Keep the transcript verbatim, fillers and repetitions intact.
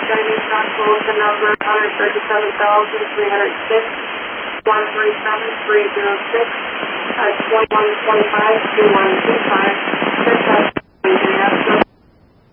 outstanding stock bulletin number one hundred thirty-seven thousand three hundred six, one three seven three zero six, uh, twenty-one twenty-five two one two five.